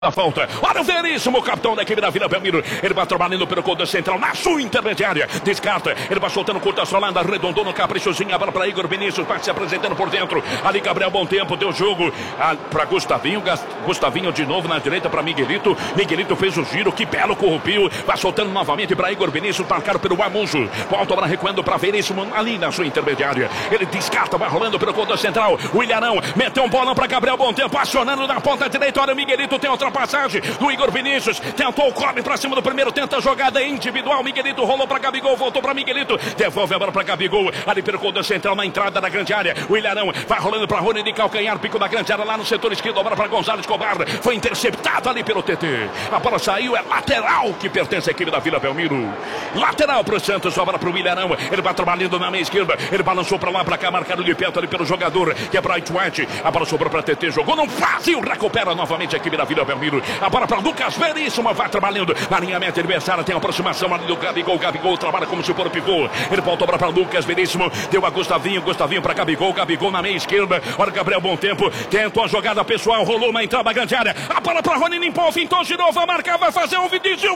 A falta, olha o Veríssimo, o capitão da equipe da Vila Belmiro. Ele vai trabalhando pelo corredor central, na sua intermediária. Descarta, ele vai soltando curta solada, arredondou no caprichozinho. A bola para Igor Vinícius, vai se apresentando por dentro. Ali Gabriel Bom Tempo, deu jogo para Gustavinho. Gustavinho de novo na direita para Miguelito. Miguelito fez o giro, que belo corrupio. Vai soltando novamente para Igor Vinícius, marcado pelo Amunzo. Volta para recuando para Veríssimo, ali na sua intermediária. Ele descarta, vai rolando pelo corredor central. O Ilharão meteu um bolão para Gabriel Bom Tempo, acionando na ponta direita. Olha o Miguelito, tem outra passagem do Igor Vinícius, tentou o corre pra cima do primeiro, tenta a jogada individual, Miguelito rolou pra Gabigol, voltou pra Miguelito, devolve a bola pra Gabigol, ali pelo corredor central, na entrada da grande área, o Ilharão vai rolando pra Rony de calcanhar, pico da grande área, lá no setor esquerdo, a bola pra Gonzalo Escobar, foi interceptado ali pelo TT, a bola saiu, é lateral que pertence à equipe da Vila Belmiro, lateral pro Santos, a bola pro Ilharão, ele vai trabalhando na meia esquerda, ele balançou pra lá, pra cá, marcado de perto ali pelo jogador, que é Bright White, a bola sobrou pra TT, jogou no vazio, recupera novamente a equipe da Vila Belmiro. A bola para Lucas Veríssimo, vai trabalhando na linha meta adversária, tem a aproximação ali do Gabigol. Gabigol trabalha como se for o pivô. Ele voltou para Lucas Veríssimo, deu a Gustavinho para Gabigol. Gabigol na meia esquerda. Olha Gabriel Bom Tempo, tentou a jogada pessoal, rolou na entrada da grande área. A bola para Rony limpou, fintou, girou, vai marcar, vai fazer um Vinícius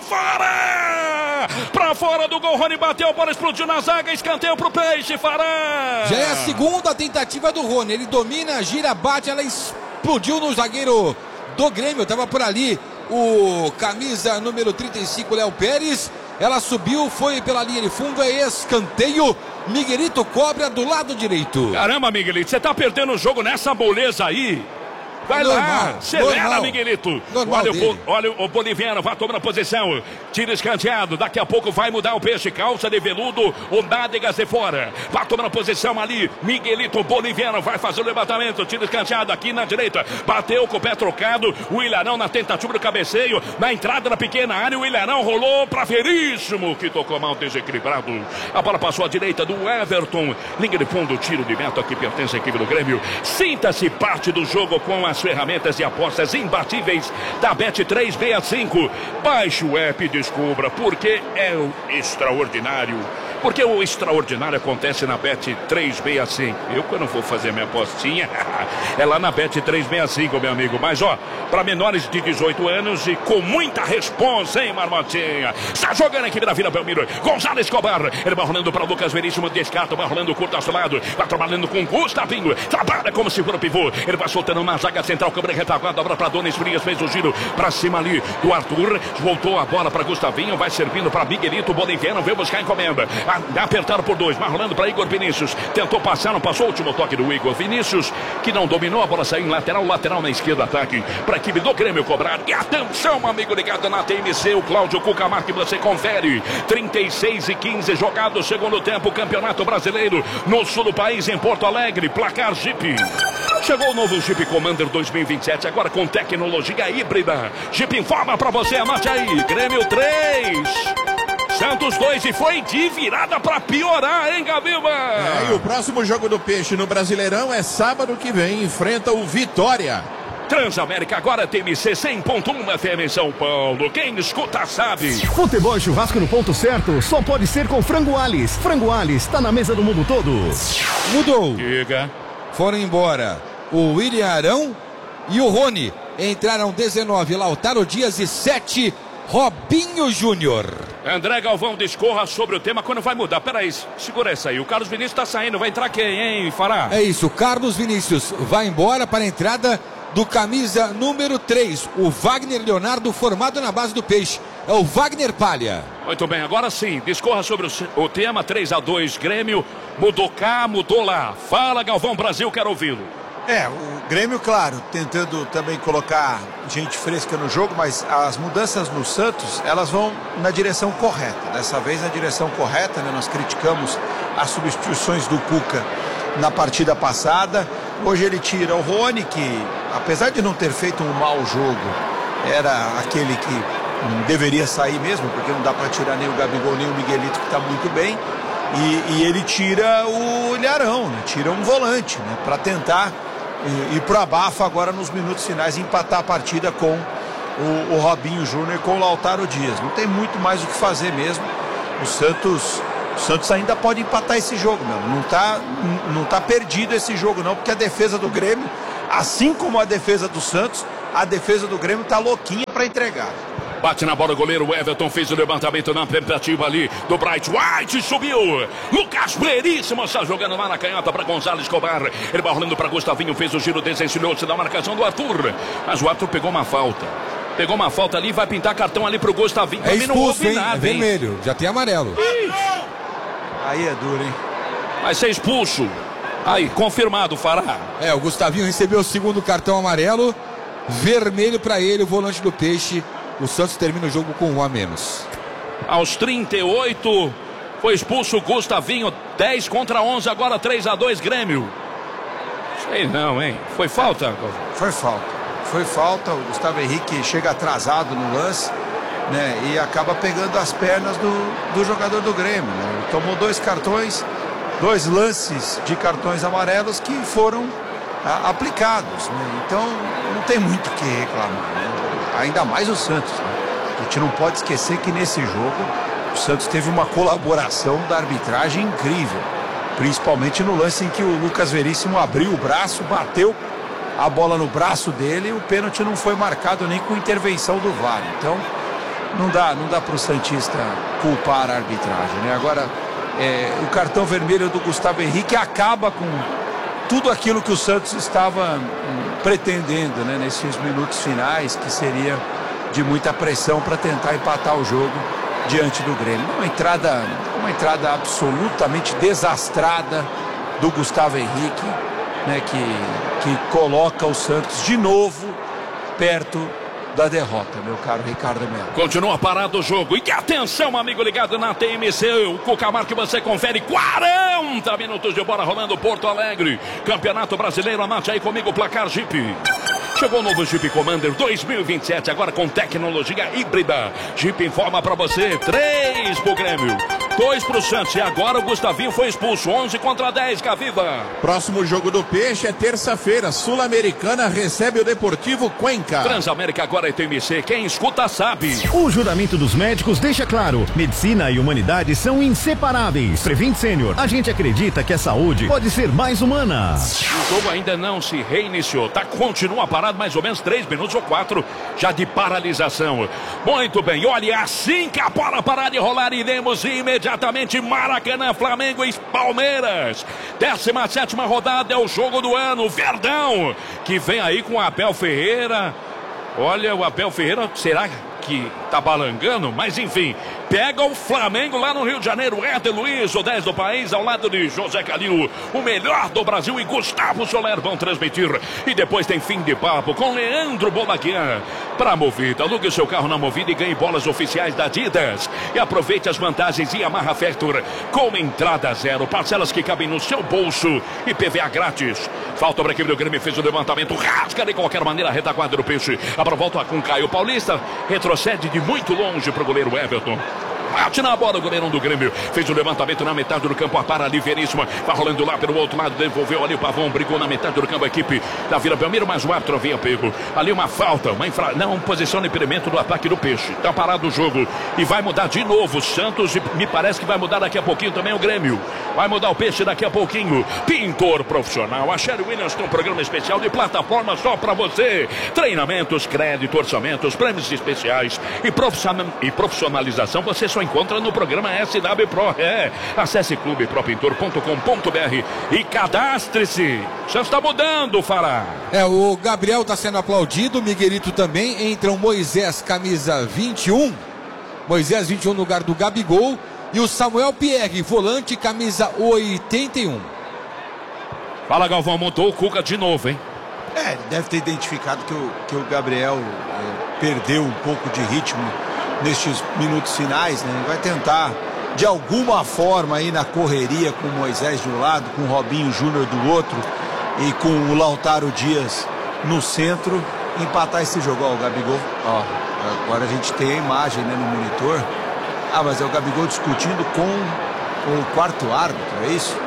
fora! Para fora do gol, Rony bateu, a bola explodiu na zaga, escanteio pro Peixe, Fará! Já é a segunda tentativa do Rony, ele domina, gira, bate, ela explodiu no zagueiro do Grêmio, estava por ali o camisa número 35, Léo Pérez. Ela subiu, foi pela linha de fundo, é escanteio. Miguelito cobra do lado direito. Caramba, Miguelito, você tá perdendo o jogo nessa moleza aí. Vai lá, acelera, Miguelito. Olha o boliviano, vai tomando a posição. Tira escanteado, daqui a pouco vai mudar o Peixe. Calça de veludo, o Nádegas de fora. Vai tomando a posição ali. Miguelito, boliviano, vai fazer o levantamento. Tira escanteado aqui na direita. Bateu com o pé trocado. O Ilharão na tentativa do cabeceio. Na entrada da pequena área, o Ilharão rolou para Veríssimo, que tocou mal, desequilibrado. A bola passou à direita do Everton. Linha de fundo, tiro de meta que pertence à equipe do Grêmio. Sinta-se parte do jogo com as ferramentas de apostas imbatíveis da Bet365. Baixe o app e descubra porque é extraordinário. Porque o extraordinário acontece na Bet365. Eu, quando vou fazer minha apostinha, é lá na Bet365, meu amigo. Mas, ó, para menores de 18 anos e com muita responsa, hein, Marmotinha? Está jogando a equipe da Vila Belmiro. Gonzalo Escobar. Ele vai rolando para Lucas Veríssimo, descarta, vai rolando curto ao lado. Vai trabalhando com Gustavinho. Trabalha como se for o pivô. Ele vai soltando na zaga central, câmera retaguarda, dobra para Donis Frias, fez o giro para cima ali do Arthur. Voltou a bola para Gustavinho, vai servindo para Miguelito, boliviano, veio buscar a encomenda. Apertaram por dois, mas rolando para Igor Vinícius. Tentou passar, não passou o último toque do Igor Vinícius, que não dominou, a bola saiu em lateral na esquerda, ataque para a equipe do Grêmio cobrar. E atenção, amigo ligado na TMC, o Cláudio Cucamar, que você confere. 36-15 jogado, segundo tempo, Campeonato Brasileiro, no sul do país, em Porto Alegre, placar Jeep. Chegou o novo Jeep Commander 2027, agora com tecnologia híbrida. Jeep informa pra você, anote aí, Grêmio 3, Santos 2, e foi de virada pra piorar, hein, Gabiba? E o próximo jogo do Peixe no Brasileirão é sábado que vem, enfrenta o Vitória. Transamérica agora TMC 100.1 FM em São Paulo. Quem escuta sabe. Futebol e churrasco no ponto certo só pode ser com Frango Alis. Frango Alis tá na mesa do mundo todo. Mudou. Diga. Foram embora o William Arão e o Rony. Entraram 19, Lautaro Dias, e 7, Robinho Júnior. André Galvão discorra sobre o tema quando vai mudar. Peraí, segura essa aí. O Carlos Vinícius tá saindo. Vai entrar quem, hein, Fará? É isso, Carlos Vinícius vai embora para a entrada do camisa número 3, o Wagner Leonardo, formado na base do Peixe. É o Wagner Palha. Muito bem, agora sim, discorra sobre o tema. 3-2, Grêmio. Mudou cá, mudou lá. Fala, Galvão, Brasil, quero ouvi-lo. O Grêmio, claro, tentando também colocar gente fresca no jogo, mas as mudanças no Santos, elas vão na direção correta. Dessa vez na direção correta, né? Nós criticamos as substituições do Cuca na partida passada. Hoje ele tira o Rony, que apesar de não ter feito um mau jogo, era aquele que deveria sair mesmo, porque não dá para tirar nem o Gabigol nem o Miguelito, que está muito bem. E ele tira o Ilharão, né? Tira um volante, né? Para tentar ir pro abafo agora nos minutos finais, empatar a partida com o Robinho Júnior e com o Lautaro Dias. Não tem muito mais o que fazer mesmo. O Santos ainda pode empatar esse jogo, meu. Não tá perdido esse jogo não, porque a defesa do Grêmio, assim como a defesa do Santos, a defesa do Grêmio tá louquinha para entregar. Bate na bola o goleiro Everton, fez o levantamento na tentativa ali do Bright White, subiu. Lucas Veríssimo está jogando lá na canhota para Gonzalo Escobar. Ele vai rolando para Gustavinho, fez o giro, desencilhou-se da marcação do Arthur. Mas o Arthur pegou uma falta. Pegou uma falta ali, vai pintar cartão ali pro Gustavinho. É expulso, não houve hein? nada, é vermelho, já tem amarelo. Aí é duro, hein? Vai ser expulso. Aí, confirmado, Fará. O Gustavinho recebeu o segundo cartão amarelo. Vermelho para ele, o volante do Peixe. O Santos termina o jogo com 1 a menos. Aos 38, foi expulso o Gustavinho. 10 contra 11, agora 3-2 Grêmio. Sei não, hein? Foi falta? Foi falta. Foi falta. O Gustavo Henrique chega atrasado no lance, né? E acaba pegando as pernas do jogador do Grêmio, né? Ele tomou 2 cartões, 2 lances de cartões amarelos que foram aplicados, né? Então não tem muito o que reclamar, né? Ainda mais o Santos, né? A gente não pode esquecer que nesse jogo o Santos teve uma colaboração da arbitragem incrível, principalmente no lance em que o Lucas Veríssimo abriu o braço, bateu a bola no braço dele e o pênalti não foi marcado nem com intervenção do VAR. Então não dá para o Santista culpar a arbitragem, né? Agora o cartão vermelho do Gustavo Henrique acaba com tudo aquilo que o Santos estava pretendendo, né, nesses minutos finais, que seria de muita pressão para tentar empatar o jogo diante do Grêmio. Uma entrada absolutamente desastrada do Gustavo Henrique, né, que coloca o Santos de novo perto da derrota, meu caro Ricardo Melo. Continua parado o jogo. E atenção, amigo ligado na TMC. O Cucamar que você confere. 40 minutos de bola rolando Porto Alegre. Campeonato Brasileiro. Anote aí comigo o placar Jeep. Chegou o novo Jeep Commander 2027, agora com tecnologia híbrida. Jeep informa pra você, 3 pro Grêmio, 2 pro Santos. E agora o Gustavinho foi expulso, 11 contra 10, Caviva. Próximo jogo do Peixe é terça-feira. Sul-Americana recebe o Deportivo Cuenca. Transamérica agora é TMC, quem escuta sabe. O juramento dos médicos deixa claro, medicina e humanidade são inseparáveis. Prevent Sênior, a gente acredita que a saúde pode ser mais humana. O jogo ainda não se reiniciou, continua parado mais ou menos 3 minutos ou 4 já de paralisação. Muito bem, olha, assim que a bola parar de rolar, iremos imediatamente Maracanã, Flamengo e Palmeiras. 17ª rodada é o jogo do ano. Verdão, que vem aí com o Abel Ferreira. Olha, o Abel Ferreira, será que tá balangando? Mas enfim, pega o Flamengo lá no Rio de Janeiro. Éder Luiz, o 10 do país, ao lado de José Calil, o melhor do Brasil, e Gustavo Soler vão transmitir. E depois tem fim de papo com Leandro Bolaquian. Para Movida, alugue seu carro na Movida e ganhe bolas oficiais da Adidas. E aproveite as vantagens Yamaha Factor com entrada zero, parcelas que cabem no seu bolso e PVA grátis. Falta para a equipe do Grêmio, fez o levantamento, rasga de qualquer maneira a retaguarda do Peixe. A volta com Caio Paulista, retrocede de muito longe para o goleiro Everton. Bate na bola o goleirão do Grêmio, fez o levantamento na metade do campo, a para ali Veríssima, vai rolando lá pelo outro lado, devolveu ali o Pavão, brigou na metade do campo a equipe da Vila Belmiro, mas o árbitro havia pego ali uma falta, não, posição de impedimento do ataque do Peixe. Tá parado o jogo e vai mudar de novo o Santos, e me parece que vai mudar daqui a pouquinho também o Grêmio. Vai mudar o Peixe daqui a pouquinho. Pintor profissional, a Sherry Williams tem um programa especial de plataforma só para você. Treinamentos, crédito, orçamentos, prêmios especiais e profissionalização você só encontra no programa SW Pro. Acesse clubepropintor.com.br e cadastre-se. Já está mudando, Fará. O Gabriel está sendo aplaudido, o Miguelito também. Entra o Moisés, camisa 21. Moisés 21 no lugar do Gabigol. E o Samuel Pierre, volante, camisa 81. Fala, Galvão, montou o Cuca de novo, hein? Ele deve ter identificado que o Gabriel perdeu um pouco de ritmo nestes minutos finais, né? Vai tentar de alguma forma aí na correria, com o Moisés de um lado, com o Robinho Júnior do outro e com o Lautaro Dias no centro, empatar esse jogo. O Gabigol, agora a gente tem a imagem, né, no monitor. Mas é o Gabigol discutindo com o quarto árbitro, é isso?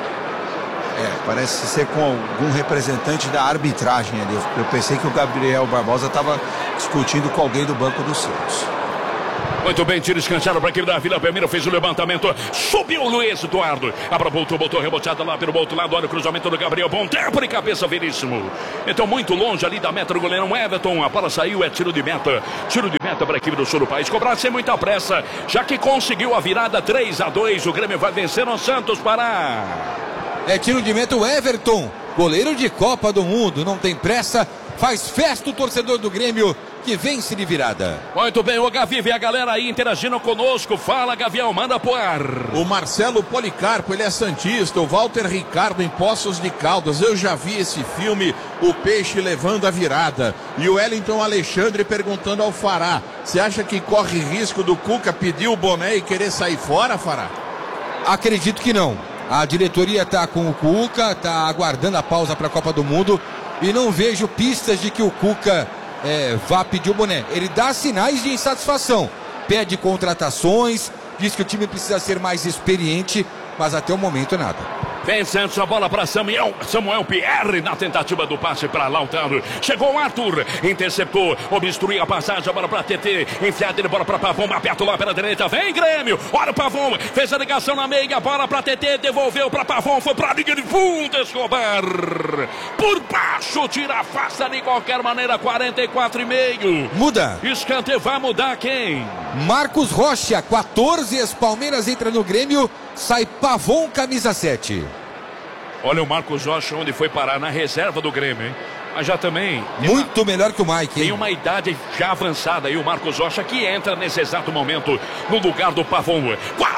Parece ser com algum representante da arbitragem ali. Eu pensei que o Gabriel Barbosa estava discutindo com alguém do banco do Santos. Muito bem, tiro escanteado para a equipe da Vila Belmiro, fez o levantamento, subiu o Luiz Eduardo, botou reboteada lá pelo outro lado, olha o cruzamento do Gabriel, bom tempo de cabeça, Veríssimo. Então muito longe ali da meta do goleirão Everton, a bola saiu, é tiro de meta para a equipe do sul do país, cobrar sem muita pressa, já que conseguiu a virada 3-2, o Grêmio vai vencer o Santos Pará. É tiro de meta o Everton, goleiro de Copa do Mundo, não tem pressa, faz festa o torcedor do Grêmio, que vence de virada. Muito bem, o Gavi, vê a galera aí interagindo conosco. Fala, Gavião, manda pro ar. O Marcelo Policarpo, ele é santista. O Walter Ricardo em Poços de Caldas. Eu já vi esse filme, O Peixe Levando a Virada. E o Wellington Alexandre perguntando ao Fará: você acha que corre risco do Cuca pedir o boné e querer sair fora, Fará? Acredito que não. A diretoria está com o Cuca, está aguardando a pausa para a Copa do Mundo e não vejo pistas de que o Cuca vá pedir o boné. Ele dá sinais de insatisfação, pede contratações, diz que o time precisa ser mais experiente, mas até o momento nada. Vem Santos, a bola para Samuel Pierre na tentativa do passe para Lautaro. Chegou o Arthur, interceptou, obstruiu a passagem, a bola para TT, enfiada de bola para Pavão, aperto lá pela direita, vem Grêmio, olha o Pavão, fez a ligação na meia, bola para TT, devolveu para Pavão, foi para a linha de fundo, Escobar, por baixo, tira, afasta de qualquer maneira, 44,5. Muda. Escanteio, vai mudar quem? Marcos Rocha, 14, as Palmeiras entra no Grêmio, sai Pavão, camisa 7. Olha o Marcos Rocha onde foi parar, na reserva do Grêmio, hein? Mas já também... Muito melhor que o Mike, hein? Tem uma idade já avançada aí, o Marcos Rocha, que entra nesse exato momento no lugar do Pavão.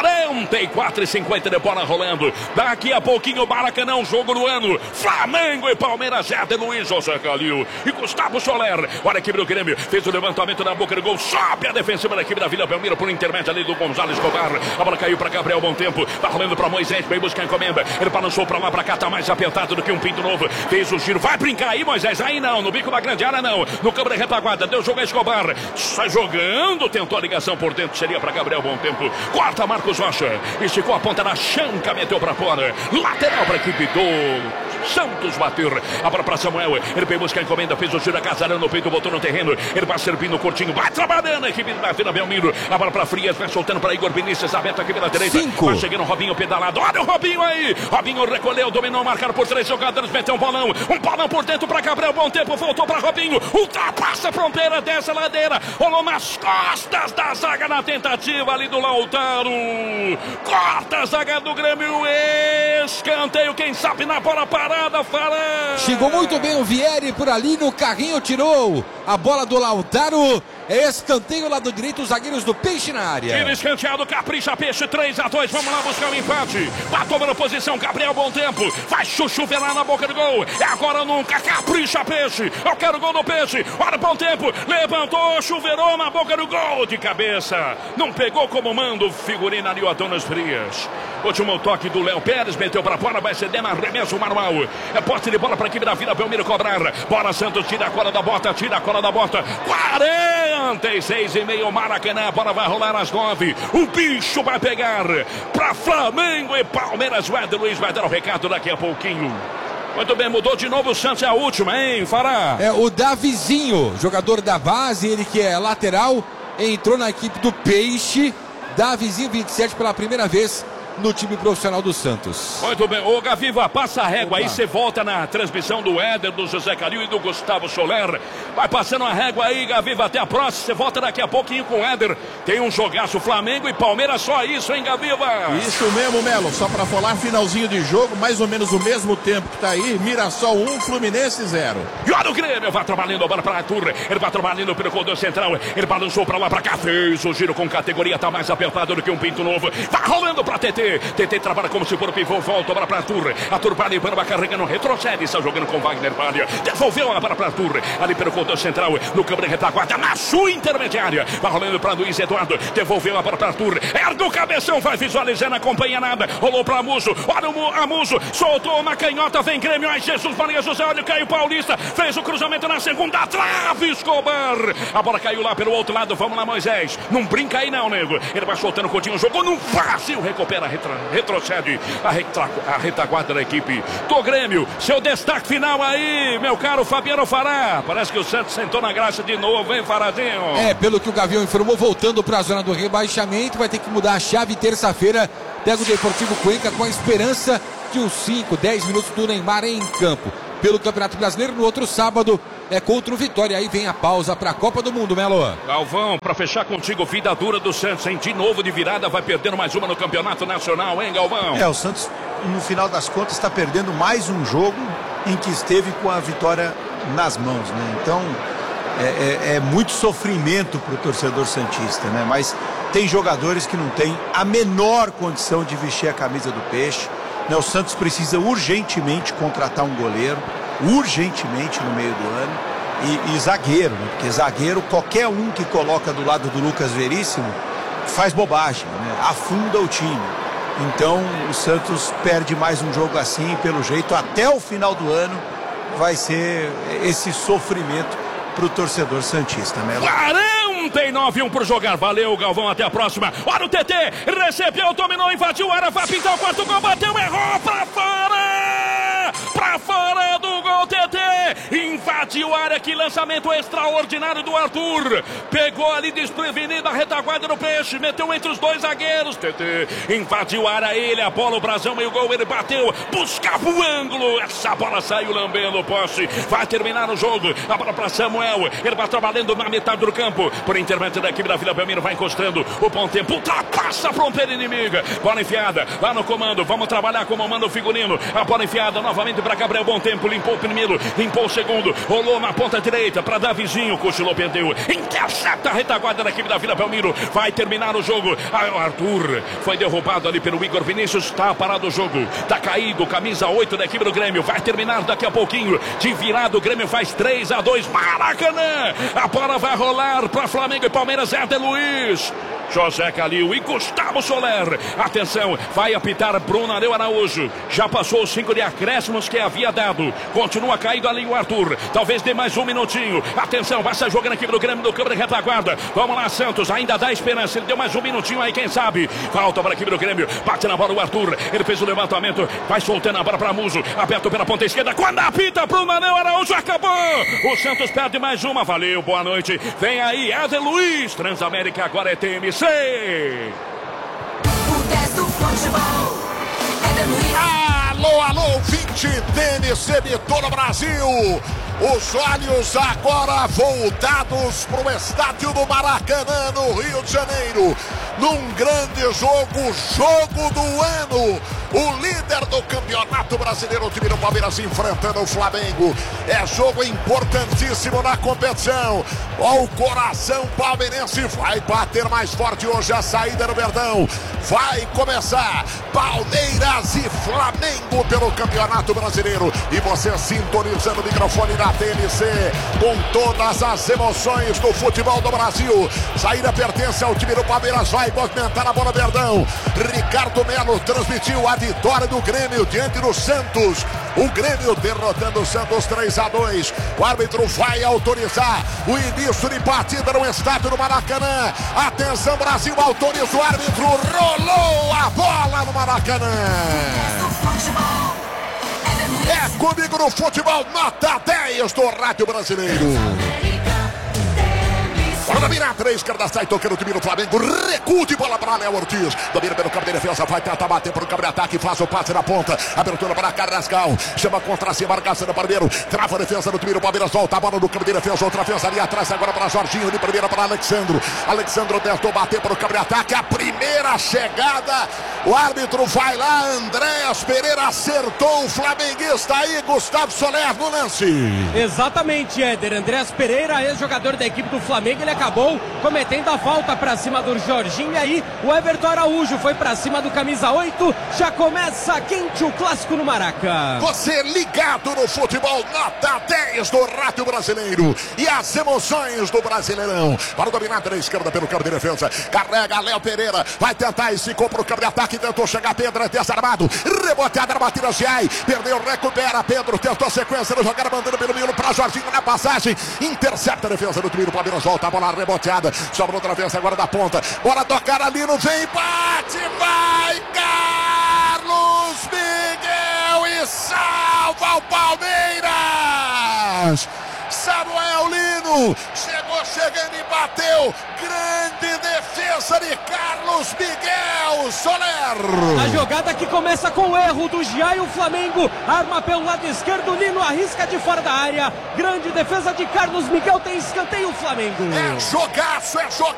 44,50 de bola rolando. Daqui a pouquinho o Maracanã, jogo do ano. Flamengo e Palmeiras, Éder Luiz, José Calil e Gustavo Soler. Olha a equipe do Grêmio, fez o levantamento na boca do gol. Sobe a defensiva da equipe da Vila Belmiro por intermédio ali do Gonzalo Escobar. A bola caiu para Gabriel Bom Tempo. Tá rolando para Moisés, veio buscar a encomenda. Ele balançou para lá, para cá, tá mais apertado do que um pinto novo. Fez o giro, vai brincar aí, Moisés. Aí não, no bico da grande área não. No câmara de retaguarda, deu jogo a Escobar. Sai jogando, tentou a ligação por dentro. Seria para Gabriel Bom Tempo. Corta Marcos Rocha. Esticou a ponta da chanca, meteu para fora. Lateral para a equipe do Santos bater. A bola para Samuel. Ele veio buscar a encomenda, fez o giro a Casarão no peito, botou no terreno. Ele vai servindo curtinho, vai trabalhando a equipe da Vila Belmiro. A bola para Frias, vai soltando para Igor Vinícius, aberto aqui pela direita. 5. Vai chegando o Robinho pedalado. Olha o Robinho aí. Robinho recolheu, dominou, marcaram por 3 jogadores, meteu um bolão por dentro para Gabriel Bom Tempo, voltou para Robinho, ultrapassa a fronteira dessa ladeira, rolou nas costas da zaga na tentativa ali do Lautaro. Corta a zaga do Grêmio, escanteio, quem sabe na bola parada, Fará. Chegou muito bem o Vieri por ali no carrinho, tirou a bola do Lautaro. Escanteio lado direito, os zagueiros do Peixe na área. Tiro escanteado, capricha Peixe, 3-2, vamos lá buscar o empate. Vai tomando posição, Gabriel Bom Tempo, vai chuchuvelar na boca do gol, é agora ou nunca, capricha Peixe, eu quero o gol do Peixe, olha o Bom Tempo, levantou, chuveirou na boca do gol, de cabeça, não pegou como manda o figurino ali, o Adonis Frias. Último toque do Léo Pérez, meteu para fora, vai ceder na arremesso manual, é poste de bola para a equipe da Vila Belmiro cobrar, bola Santos, tira a cola da bota, 46,5, Maracanã, a bola vai rolar às 9, o bicho vai pegar para Flamengo e Palmeiras. O Éder Luiz vai dar o recado daqui a pouquinho. Muito bem, mudou de novo o Santos, é a última, hein, Fará? É o Davizinho, jogador da base, ele que é lateral, entrou na equipe do Peixe. Davizinho, 27, pela primeira vez no time profissional do Santos. Muito bem, ô Gaviva, passa a régua. Opa. Aí, você volta na transmissão do Éder, do José Calil e do Gustavo Soler. Vai passando a régua aí, Gaviva, até a próxima. Você volta daqui a pouquinho com o Éder. Tem um jogaço, Flamengo e Palmeiras, só isso, hein, Gaviva? Isso mesmo, Melo, só pra falar, finalzinho de jogo, mais ou menos o mesmo tempo que tá aí, Mirassol 1, Fluminense 0. E olha o Grêmio, vai trabalhando a bola pra Arthur, ele vai trabalhando pelo corredor central, ele balançou pra lá, pra cá, fez o giro com categoria, tá mais apertado do que um pinto novo, vai rolando pra TT, TT trabalha como se for o pivô, volta a bola pra Arthur, Arthur vai levando, vai carregando, retrocede, está jogando com Wagner Palha, devolveu a bola pra Arthur, ali pelo corredor central, no câmara de retaguarda, na sua intermediária, vai rolando pra Luiz Eduardo, devolveu a bola pra Arthur, ergue o cabeção, vai visualizando, acompanha nada, rolou pra Amuso, olha o Amuso, soltou uma canhota, vem Grêmio, ai Jesus, Maria José, olha o Caio Paulista, fez o cruzamento na segunda trave, Escobar, a bola caiu lá pelo outro lado, vamos lá Moisés, não brinca aí não, nego, ele vai soltando o Coutinho, jogou no fácil, recupera retrocede a retaguarda da equipe do Grêmio. Seu destaque final aí, meu caro Fabiano Fará. Parece que o Santos sentou na graxa de novo, hein, Farazinho? Pelo que o Gavião informou, voltando para a zona do rebaixamento, vai ter que mudar a chave. Terça-feira pega o Deportivo Cuenca com a esperança de uns 5, 10 minutos do Neymar em campo. Pelo Campeonato Brasileiro, no outro sábado é contra o Vitória. Aí vem a pausa para a Copa do Mundo, Melo. Galvão, para fechar contigo, vida dura do Santos, hein? De novo de virada, vai perdendo mais uma no Campeonato Nacional, hein, Galvão? O Santos, no final das contas, está perdendo mais um jogo em que esteve com a vitória nas mãos, né? Então, é muito sofrimento para o torcedor santista, né? Mas tem jogadores que não têm a menor condição de vestir a camisa do Peixe. O Santos precisa urgentemente contratar um goleiro, urgentemente no meio do ano, e zagueiro, né? Porque zagueiro, qualquer um que coloca do lado do Lucas Veríssimo faz bobagem, né? Afunda o time. Então o Santos perde mais um jogo assim, pelo jeito, até o final do ano vai ser esse sofrimento para o torcedor santista, né? 49-1 por jogar. Valeu, Galvão. Até a próxima. Olha o TT. Recebeu, dominou, invadiu a área. Vai pintar o quarto gol. Bateu, errou. Pra fora. Pra fora do gol, TT. Invadiu a área. Que lançamento extraordinário do Arthur. Pegou ali desprevenida a retaguarda do Peixe. Meteu entre os dois zagueiros. TT invadiu a área. Ele, a bola, o brasão, meio gol. Ele bateu. Buscava o ângulo. Essa bola saiu lambendo o poste. Vai terminar o jogo. A bola pra Samuel. Ele vai trabalhando na metade do campo. Por intermédio da equipe da Vila Belmiro, vai encostando o bom tempo, ultrapassa a fronteira inimiga, bola enfiada, lá no comando, vamos trabalhar como manda o figurino, a bola enfiada novamente para Gabriel, bom tempo, limpou o primeiro, limpou o segundo, rolou na ponta direita para Davizinho, cochilou, perdeu, intercepta a retaguarda da equipe da Vila Belmiro, vai terminar o jogo, o Arthur foi derrubado ali pelo Igor Vinícius, está parado o jogo, está caído, camisa 8 da equipe do Grêmio, vai terminar daqui a pouquinho, de virado, o Grêmio faz 3-2, Maracanã, a bola vai rolar para Flamengo e Palmeiras, Éder Luiz, José Calil e Gustavo Soler. Atenção, vai apitar Bruno Areu Araújo. Já passou os 5 de acréscimos que havia dado. Continua caído ali o Arthur. Talvez dê mais um minutinho. Atenção, vai sair jogando aqui do Grêmio do câmera de retaguarda. Vamos lá, Santos, ainda dá esperança. Ele deu mais um minutinho aí, quem sabe. Falta para a equipe do Grêmio. Bate na bola o Arthur. Ele fez o levantamento. Vai soltando a bola para Muso. Aberto pela ponta esquerda. Quando apita Bruno Areu Araújo, acabou. O Santos perde mais uma. Valeu, boa noite. Vem aí, Éder Luiz. Transamérica agora é TMC. O 10 do futebol. Éder Luiz. Alô, alô, 20 TNC de todo o Brasil. Os olhos agora voltados para o estádio do Maracanã, no Rio de Janeiro. Num grande jogo, jogo do ano. O líder do Campeonato Brasileiro, o time do Palmeiras, enfrentando o Flamengo. É jogo importantíssimo na competição. O coração palmeirense vai bater mais forte hoje a saída no Verdão. Vai começar Palmeiras e Flamengo pelo Campeonato Brasileiro. E você sintonizando o microfone da TNC com todas as emoções do futebol do Brasil. Saída pertence ao time do Palmeiras, vai movimentar a bola Verdão. Ricardo Melo transmitiu a vitória do Grêmio diante do Santos. O Grêmio derrotando o Santos 3-2. O árbitro vai autorizar o início de partida no estádio do Maracanã. Atenção, Brasil, autoriza o árbitro. Rolou a bola no Maracanã. É comigo no futebol, nota 10 do Rádio Brasileiro. Bora dominar, 3, esquerda sai, tocando o time do Flamengo, recuo de bola para Léo Ortiz, domina pelo campo de defesa, vai tentar bater para o campo de ataque, faz o passe na ponta, abertura para Carrascal, chama contra si, marcação do Barbeiro, trava a defesa do time do Palmeiras, volta a bola no campo de defesa, outra vez ali atrás, agora para Jorginho, de primeira para Alexandro tentou bater para o campo de ataque, a primeira chegada, o árbitro vai lá, Andréas Pereira acertou o flamenguista aí, Gustavo Soler no lance. Exatamente, Éder, Andréas Pereira, ex-jogador da equipe do Flamengo, ele acabou cometendo a falta para cima do Jorginho. E aí o Everton Araújo foi para cima do camisa 8. Já começa quente o clássico no Maraca. Você ligado no futebol, nota 10 do Rádio Brasileiro. E as emoções do Brasileirão. Para dominar da esquerda pelo campo de defesa. Carrega Léo Pereira. Vai tentar e se compra o campo de ataque. Tentou chegar Pedro, é desarmado. Reboteada na batida Giai. Perdeu, recupera. Pedro tentou a sequência do jogada, mandando pelo meio para Jorginho na passagem. Intercepta a defesa do time do Palmeiras. Volta a bola reboteada, sobra outra vez agora da ponta, bola tocar ali, não vem, bate, vai, cai! Carlos Miguel e salva o Palmeiras. Samuel Lino chegou chegando e bateu. Grande defesa de Carlos Miguel. Soler. A jogada que começa com o erro do Gia e o Flamengo arma pelo lado esquerdo. Lino arrisca de fora da área. Grande defesa de Carlos Miguel. Tem escanteio o Flamengo. É jogaço, é jogaço.